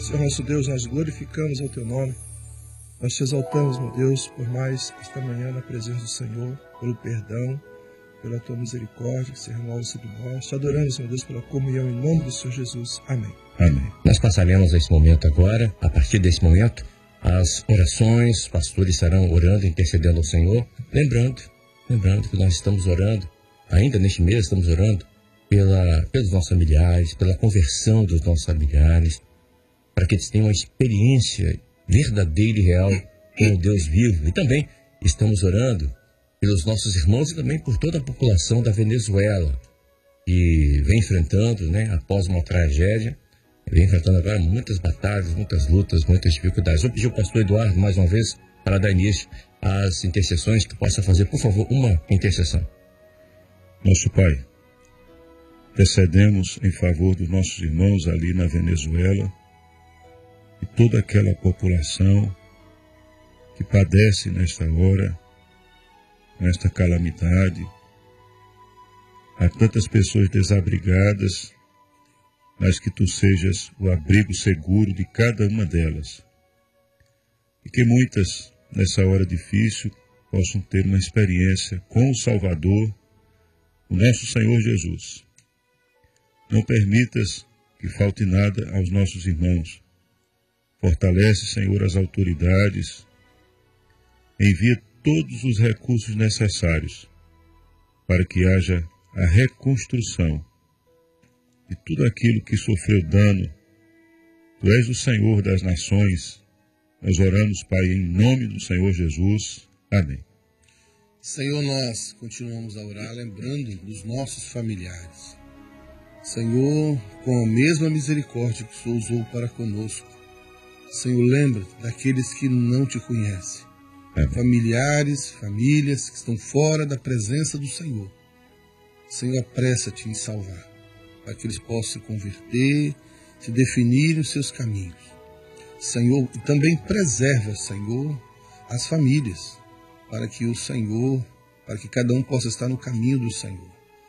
Senhor nosso Deus, nós glorificamos ao Teu nome. Nós te exaltamos, meu Deus, por mais esta manhã na presença do Senhor, pelo perdão, pela Tua misericórdia que se renova sobre nós. Te adoramos, meu Deus, pela comunhão em nome do Senhor Jesus. Amém. Amém. Nós passaremos esse momento agora, a partir desse momento, as orações, os pastores estarão orando, intercedendo ao Senhor, lembrando que nós estamos orando, ainda neste mês estamos orando pelos nossos familiares, pela conversão dos nossos familiares, para que eles tenham uma experiência verdadeira e real com o Deus vivo. E também estamos orando pelos nossos irmãos e também por toda a população da Venezuela, que vem enfrentando, após uma tragédia, vem enfrentando agora muitas batalhas, muitas lutas, muitas dificuldades. Eu pedi ao pastor Eduardo, mais uma vez, para dar início às intercessões, que possa fazer, por favor, uma intercessão. Nosso Pai, intercedemos em favor dos nossos irmãos ali na Venezuela e toda aquela população que padece nesta hora, nesta calamidade. Há tantas pessoas desabrigadas, mas que Tu sejas o abrigo seguro de cada uma delas. E que muitas, nessa hora difícil, possam ter uma experiência com o Salvador, o nosso Senhor Jesus. Não permitas que falte nada aos nossos irmãos. Fortalece, Senhor, as autoridades. Envia todos os recursos necessários para que haja a reconstrução de tudo aquilo que sofreu dano. Tu és o Senhor das nações. Nós oramos, Pai, em nome do Senhor Jesus. Amém. Senhor, nós continuamos a orar lembrando dos nossos familiares. Senhor, com a mesma misericórdia que o Senhor usou para conosco, Senhor, lembra-te daqueles que não Te conhecem. Amém. Familiares, famílias que estão fora da presença do Senhor. Senhor, apressa-te em salvar, para que eles possam se converter, se definirem os seus caminhos. Senhor, e também preserva, Senhor, as famílias, para que cada um possa estar no caminho do Senhor.